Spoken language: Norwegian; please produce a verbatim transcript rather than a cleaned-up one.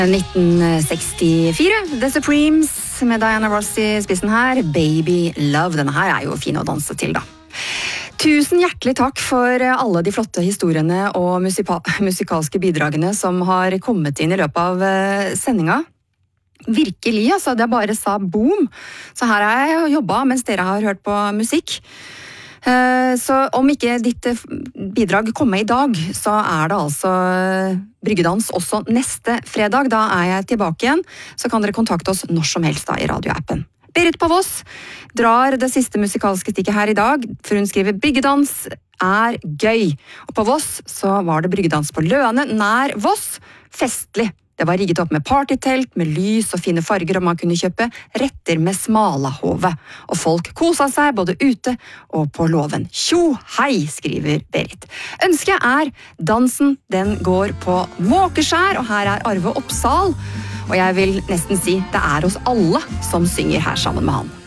nitten sekstifire, The Supremes med Diana Ross i spissen her, Baby Love. Denne her er jo fin å danse til da. Tusen hjertelig takk for alle de flotte historiene og musipa- musikalske bidragene som har kommet inn i løpet av eh, sendinga. Virkelig, altså, det bare sa boom. Så her har jeg jobbet mens dere har hørt på musikk. Eh, Så om ikke ditt eh, bidrag kommer i dag, så er det altså eh, Bryggedans også neste fredag. Da er jeg tilbake igjen, så kan dere kontakte oss når som helst da i radioappen. Berit Pavoss drar det siste musikalske stikket her i dag, for hun skriver Bryggedans er gøy. Og på Voss så var det Bryggedans på Løne, nær Voss. Festlig. Det var rigget opp med partytelt, med lys og fine farger, og man kunne kjøpe retter med smalahove. Og folk kosa seg både ute og på låven. Tjo hei, skriver Berit. Ønsket er dansen, den går på Måkeskjær, og her er Arve Oppsal. Og jeg vil nesten si det er oss alle som synger her sammen med han.